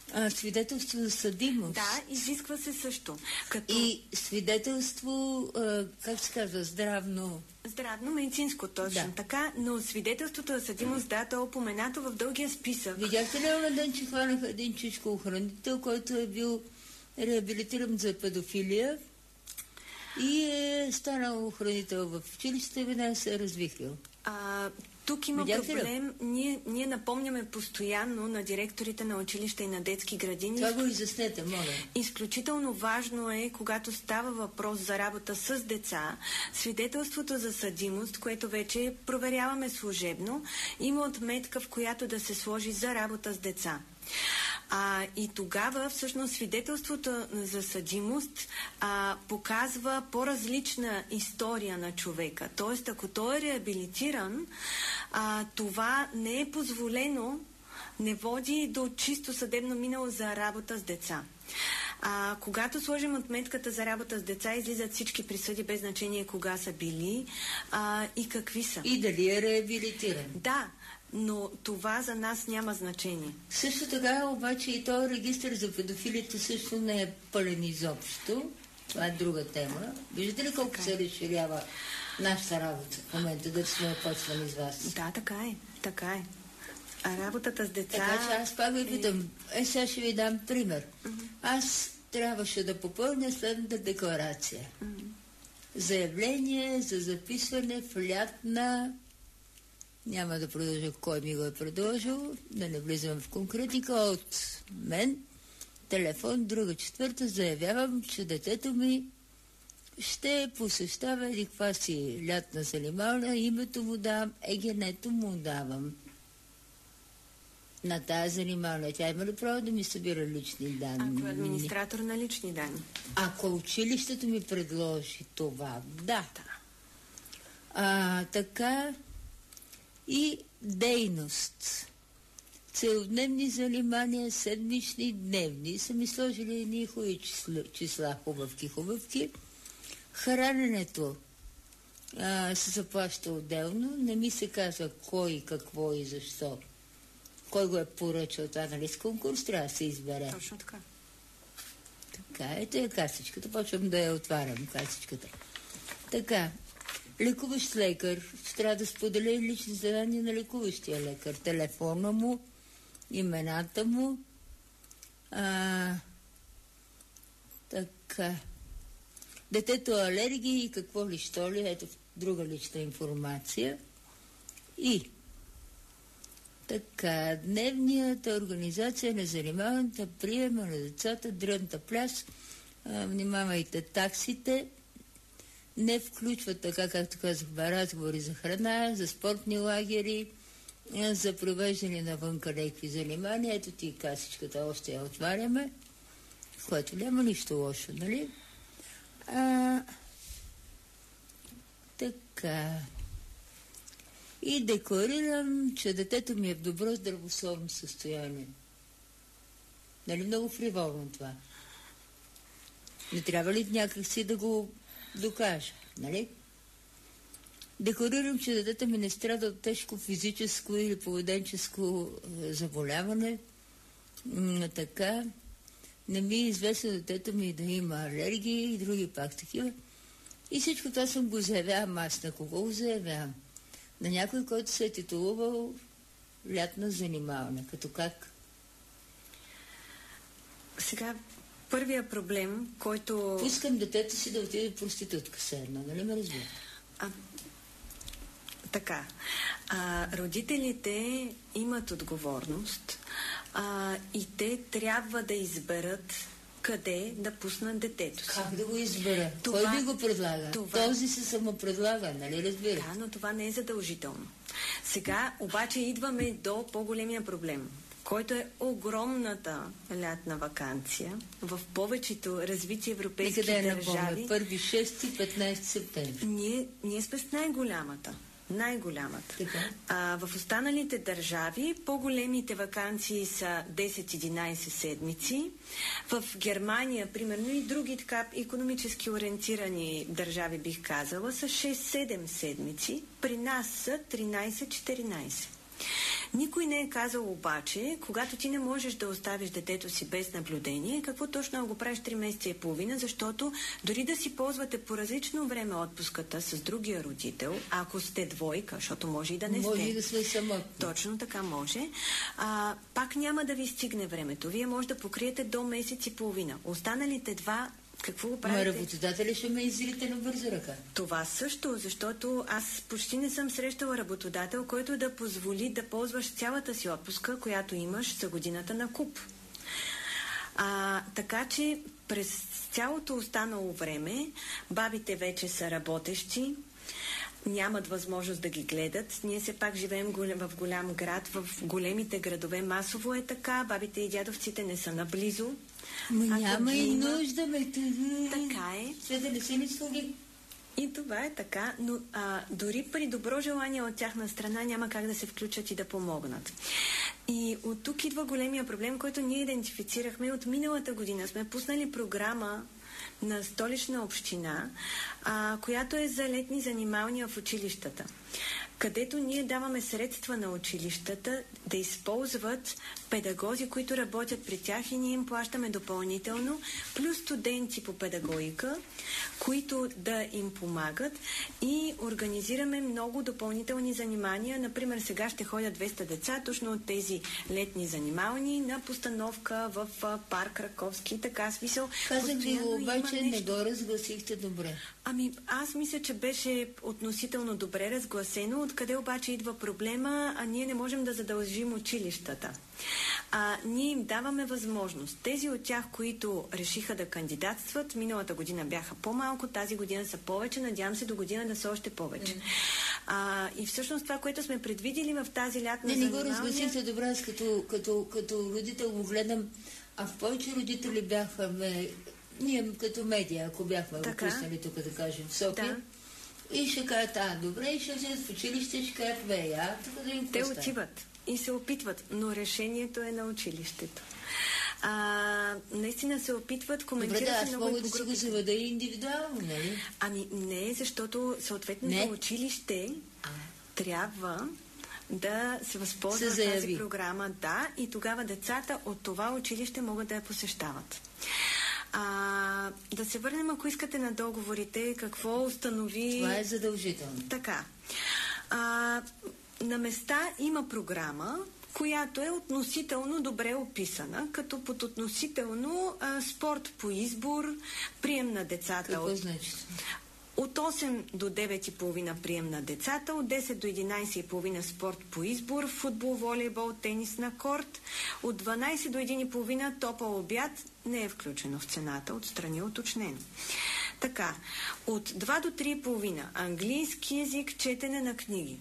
А, свидетелство за съдимост. Да, изисква се също. Като... И свидетелство, а, как се казва, здравно... Здравно, медицинско, точно да. Така, но свидетелството за съдимост, да, то е упоменато в дългия списък. Видяхте ли на ден, че хванаха един чичко охранител, който е бил реабилитиран за педофилия и е станал охранител в училището и веднага се е развихрил? А, тук има Видяхте проблем. Ние, ние напомняме постоянно на директорите на училища и на детски градини. Това го изяснете, моля. Изключително важно е, когато става въпрос за работа с деца, свидетелството за съдимост, което вече проверяваме служебно, има отметка, в която да се сложи за работа с деца. А, и тогава всъщност свидетелството за съдимост а, показва по-различна история на човека. Тоест, ако той е реабилитиран, а, това не е позволено, не води до чисто съдебно минало за работа с деца. А, когато сложим отметката за работа с деца, излизат всички присъди без значение кога са били а, и какви са. И дали е реабилитиран. Да, но това за нас няма значение. Също така, обаче, и този регистър за педофилите също не е пълен изобщо. Това е друга тема. Виждате ли колко така се разширява нашата работа в момента, да сме опътствани с вас? Да, така е. Така е. А работата с деца... Така че аз пак ви питам. Е, сега ще ви дам пример. Mm-hmm. Аз трябваше да попълня следната декларация. Mm-hmm. Заявление за записване в лятна... Няма да продължа кой ми го е предложил, да не влизам в конкретика, от мен. Телефон, друга четвърта, заявявам, че детето ми ще посещава еди каква си лятна занимална, името му давам, егенето му давам. На тази занимална. Тя има ли право да ми събира лични данни? Ако е администратор на лични данни. Ако училището ми предложи това, да. А, така... И дейност. Целодневни занимания, седмични, дневни. Са ми сложили едни хубави числа, числа, хубавки, хубавки. Храненето а, се заплаща отделно. Не ми се казва кой, какво и защо. Кой го е поръчал това, нали, с конкурс трябва да се избере. Точно така. Така, ето е касичката. Почвам да я отварям, касичката. Така. Лекуващ лекар. Трябва да споделя лични задания на лекуващия лекар. Телефона му, имената му. А, така. Детето алергии и какво ли, що ли. Ето друга лична информация. И така, дневнията, организация на занимаването, приема на децата, дрънта пляс. А, внимавайте таксите. Не включва, така както казахме, разговори за храна, за спортни лагери, за провеждане навънка някакви занимания. Ето ти касичката, още я отваряме, което няма нищо лошо, нали? А, така. И декларирам, че детето ми е в добро здравословно състояние. Нали много фриволно това? Не трябва ли някакси да го докажа, нали? Декларирам, че детето ми не страда от тежко физическо или поведенческо е, заболяване. М- така. Не ми е известно детето ми да има алергии и други пак такива. И всичко това съм го заявявам. Аз на кого го заявявам? На някой, който се е титулувал лятна занимална. Като как? Сега, първия проблем, който... Пускам детето си да отиде проститутка се едно, нали ме разбира? А, така. А, родителите имат отговорност а, и те трябва да изберат къде да пуснат детето си. Как да го избера? Това, Кой би го предлага? Това... Този се самопредлага, нали разбира? Да, но това не е задължително. Сега обаче идваме до по-големия проблем, който е огромната лятна ваканция в повечето развити европейски Никъде е държави. Напомня, първи, шести, петнайсети септември. Ние, ние сме с най-голямата. Най-голямата. А, в останалите държави по-големите ваканции са десет-единайсет седмици. В Германия, примерно, и други така икономически ориентирани държави, бих казала, са шест-седем седмици. При нас са тринайсет-четиринайсет. Никой не е казал обаче, когато ти не можеш да оставиш детето си без наблюдение, какво точно го правиш три месеца и половина, защото дори да си ползвате по различно време отпуската с другия родител, ако сте двойка, защото може и да не сте. Може и да сме самотни. Точно така може. А, пак няма да ви стигне времето. Вие може да покриете до месец и половина. Останалите два, какво го правите? Ма работодателя ще ме изрите на бърза ръка. Това също, защото аз почти не съм срещала работодател, който да позволи да ползваш цялата си отпуска, която имаш за годината на куп. А, така че през цялото останало време бабите вече са работещи, нямат възможност да ги гледат. Ние все пак живеем в голям град, в големите градове масово е така, бабите и дядовците не са наблизо. Ма няма и нужда, ме. Така е. След да не се ни слуги. И това е така, но а, дори при добро желание от тяхна страна няма как да се включат и да помогнат. И от тук идва големия проблем, който ние идентифицирахме от миналата година. Сме пуснали програма на Столична община, а, която е за летни занималния в училищата, където ние даваме средства на училищата да използват педагози, които работят при тях и ние им плащаме допълнително, плюс студенти по педагогика, които да им помагат и организираме много допълнителни занимания. Например, сега ще ходят двеста деца точно от тези летни занимални на постановка в парк Раковски, така смисъл. Казах ви, обаче не го разгласихте добре. Ами, аз мисля, че беше относително добре разгласено, откъде обаче идва проблема, а ние не можем да задължим училищата. А, ние им даваме възможност. Тези от тях, които решиха да кандидатстват, миналата година бяха по-малко, тази година са повече, надявам се до година да са още повече. Mm. А, и всъщност това, което сме предвидели в тази лятна не, занималния... Не, не го разгласихте добре, аз като, като, като родител го гледам, а в повече родители бяха ме... Ние като медия, ако бяхме го пуснали тук, да кажем, в София, да. И ще кажат, а, добре, и ще вземат в училище, ще кажат, бе, а, тук да им те поставя. Отиват и се опитват, но решението е на училището. А, наистина се опитват, коментират добре, да, се много мога да си го заведа индивидуално, нали? Ами не, защото съответното не. училище а. трябва да се възползва от тази програма, да, и тогава децата от това училище могат да я посещават. А, да се върнем, ако искате, на договорите, какво установи... Това е задължително. Така. А, на места има програма, която е относително добре описана, като под относително а, спорт по избор, прием на децата. Какво от... значи? От осем до девет и половина прием на децата, от десет до единайсет и половина спорт по избор, футбол, волейбол, тенис на корт, от дванайсет до един и половина топъл обяд, не е включено в цената, отстрани уточнено. Така, от два до три и половина английски език, четене на книги.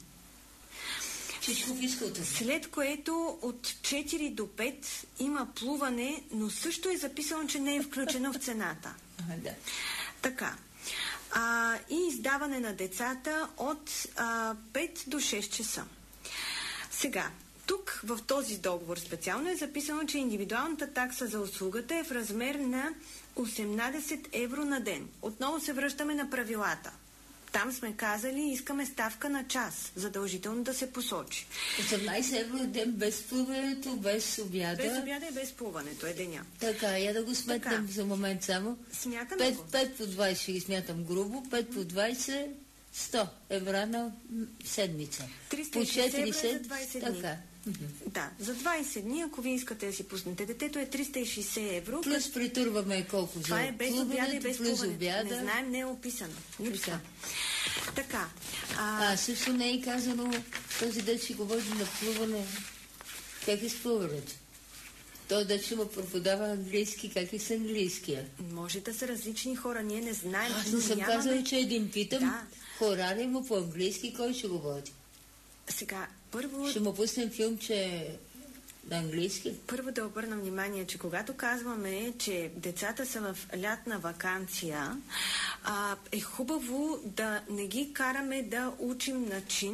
След което от четири до пет има плуване, но също е записано, че не е включено в цената. Да. Така. А, и издаване на децата от а, пет до шест часа. Сега, тук в този договор специално е записано, че индивидуалната такса за услугата е в размер на осемнайсет евро на ден. Отново се връщаме на правилата. Там сме казали, искаме ставка на час, задължително да се посочи. осемнайсет евро на ден без плуването, без обяда. Без обяда и без плуването е деня. Така, я да го сметнем за момент само. Смятаме го. пет по двайсет ще ги смятам грубо, пет по двайсет, сто евро на седмица. триста и шейсет евро за двайсет дни. Така. Да, за двайсет дни, ако ви искате да си пуснете детето, е триста и шейсет евро. Плюс като... притурваме колко за това е без обяда и без плуването. Обяда. Не знаем, не е описано. Липсва. Така. А... а също не е казано този дет ще говори на плуване. Как е с плуването? Той дет ще му преподава английски. Как е с английския? Може да са различни хора. Ние не знаем. Аз не съм нямаме... казала, че един питам. Да. Хора ли му по английски, кой ще го води? Сега, първо... Ще му пуснем филм, че на английски? Първо да обърна внимание, че когато казваме, че децата са в лятна ваканция, а, е хубаво да не ги караме да учим начин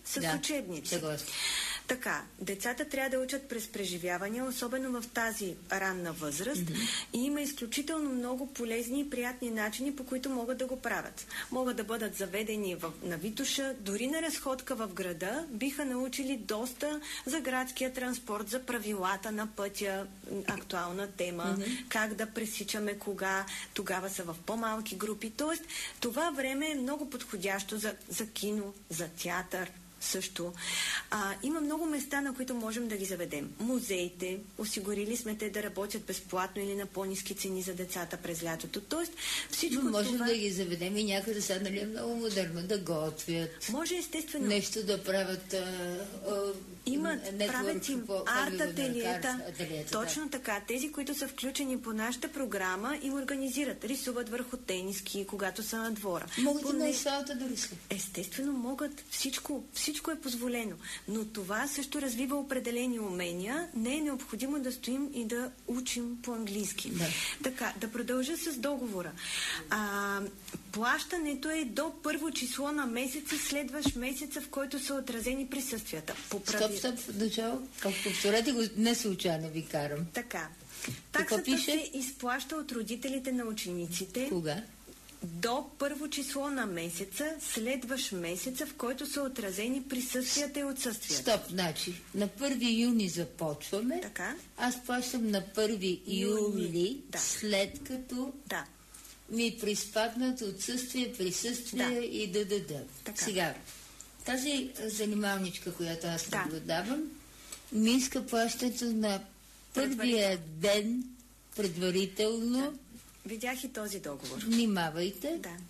с да, учебници. Съгласен. Така, децата трябва да учат през преживявания, особено в тази ранна възраст, mm-hmm. и има изключително много полезни и приятни начини, по които могат да го правят. Могат да бъдат заведени в, на Витоша, дори на разходка в града, биха научили доста за градския транспорт, за правилата на пътя, актуална тема, mm-hmm. как да пресичаме кога, тогава са в по-малки групи. Тоест, това време е много подходящо за, за кино, за театър. Също. А, има много места, на които можем да ги заведем. Музеите, осигурили сме те да работят безплатно или на по-ниски цени за децата през лятото. Тоест, всичко но можем това... да ги заведем и някъде сега, нали, е много модерно да готвят. Може, естествено. Нещо да правят. А, а, Имат, правят им арт-ателиета. Точно да. така. Тези, които са включени по нашата програма, им организират. Рисуват върху тениски, когато са на двора. Могат Поне... да на асфалта да рисуват. Естествено, могат. Всичко, всичко е позволено. Но това също развива определени умения. Не е необходимо да стоим и да учим по-английски. Да. Така, да продължа с договора. А, плащането е до първо число на месеца, следващ месеца, в който са отразени присъствията. Поправи... Стоп, стоп, начало. Повторете го, не случайно ви карам. Така. Таксата се изплаща от родителите на учениците. Кога? До първо число на месеца, следващ месеца, в който са отразени присъствията и отсъствията. Стоп, значи, на първи юни започваме. Така. Аз плащам на първи юли, юли да. след като да. ми приспаднат отсъствие, присъствие да. и да, да, да. Така. Сега, тази занималничка, която аз да. наблюдавам, ми иска плащането на първия ден предварително. Да. Видях и този договор. Внимавайте. Да.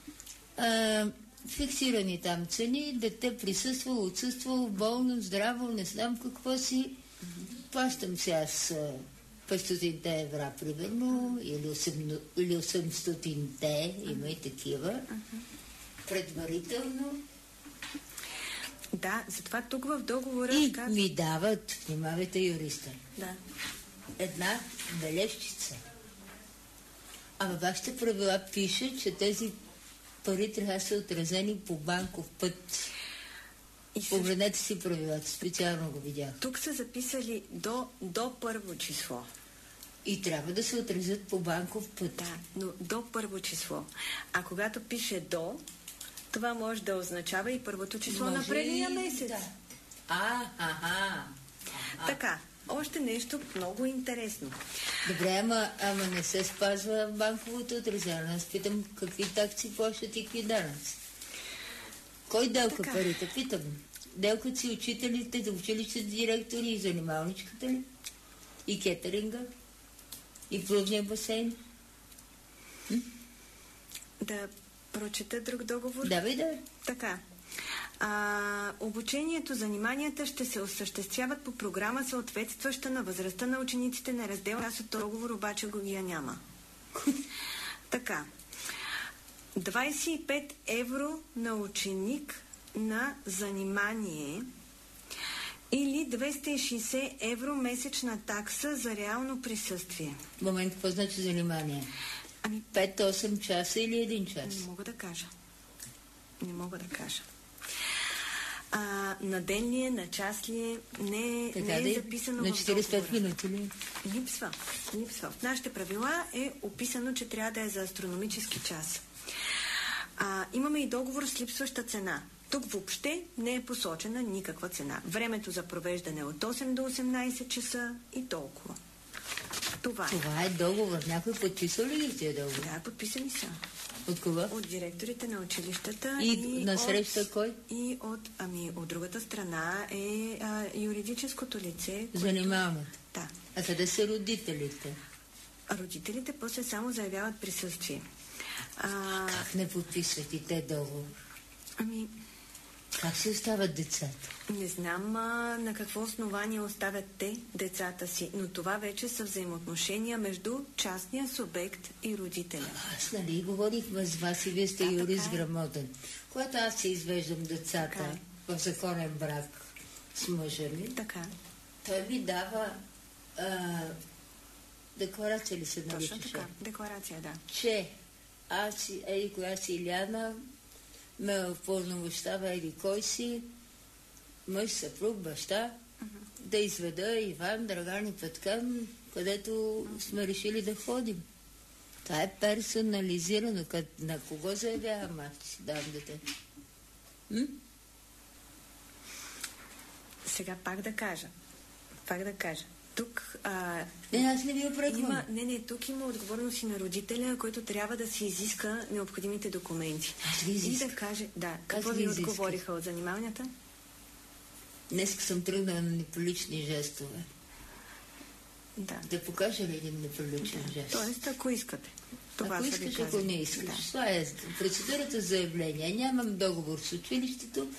А, фиксирани там цени, дете присъствало, отсъствало, болно, здраво, не знам какво си. Mm-hmm. Плащам сега с петстотин евро, примерно, или осемстотин, има и такива. Mm-hmm. Предварително. Да, затова тук в договора... И как... ми дават, внимавайте юриста, да. една бележчица. А във вашите правила пише, че тези пари трябва да са отразени по банков път. И погледнете си правилата, специално го видях. Тук са записали до, до първо число. И трябва да се отразят по банков път. Да, но до първо число. А когато пише до, това може да означава и първото число може на предния месец. Да. А, ага. Така. Още нещо много интересно. Добре, ама, ама не се спазва банковото отразяване. Аз питам какви такси плащат и какви данъци. Кой делка така. Парите? Питам. Делкат си учителите, училищните директори и занималничката ли? И кетеринга? И плувния басейн? М? Да прочета друг договор? Давай да. Така. А, обучението, заниманията ще се осъществяват по програма, съответстваща на възрастта на учениците на раздел. Аз от договор обаче го я няма. Така. двадесет и пет евро на ученик на занимание или двеста и шейсет евро месечна такса за реално присъствие. Момент, какво значи занимание? Ами, пет-осем часа или един час? Не мога да кажа. Не мога да кажа. А, на ден ли е, на час ли е, не, не е записано на в договора. четиридесет и пет минути ли? Липсва. Липсва. В нашите правила е описано, че трябва да е за астрономически час. А, имаме и договор с липсваща цена. Тук въобще не е посочена никаква цена. Времето за провеждане е от осем до осемнадесет часа и толкова. Това е. Това е договор. Някой подписал ли ги тия договор? Да, подписани са. От кога? От директорите на училищата. И, и на среща кой? И от, ами, от другата страна е а, юридическото лице. Занимаваме. Да. А къде са родителите? Родителите после само заявяват присъствие. А... Как не подписват и те договор? Ами... Как се остават децата? Не знам а, на какво основание оставят те децата си, но това вече са взаимоотношения между частния субект и родителя. Аз нали говорихме с вас и вие сте да, юрист е. Грамотен. Когато аз си извеждам децата е. в законен брак с мъжа ми, така. той ми дава а, декларация ли се наричаше? Точно така, декларация, да. Че аз, еди коя си Иляна, ме упълномощава еди кой си мъж, съпруг, баща, uh-huh. да изведа Иван, Драган и Петкан, където uh-huh. сме решили да ходим. Това е персонализирано. На кого заявявам аз, че си давам дете? М? Сега пак да кажа. Пак да кажа. Тук... А, не, аз не ви опреквам. Не, не, тук има отговорност и на родителя, който трябва да си изиска необходимите документи. Аз ви изисках. И да каже... Да, какво ви отговориха от занималнията? Днес съм тръгнала на неприлични жестове. Да. Да покажа ли един неприличен жест? Тоест, ако искате. Това ако искаш, ако не искаш. Да. Това е процедурата за заявление. Нямам договор с училището,